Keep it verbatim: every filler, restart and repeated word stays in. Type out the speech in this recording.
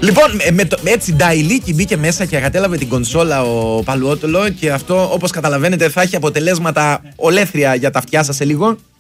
Λοιπόν, με το, έτσι νταϊλίκι μπήκε μέσα και κατέλαβε την κονσόλα ο Παλουότολο και αυτό, όπως καταλαβαίνετε, θα έχει αποτελέσματα ολέθρια για τα αυτιά σας σε λίγο.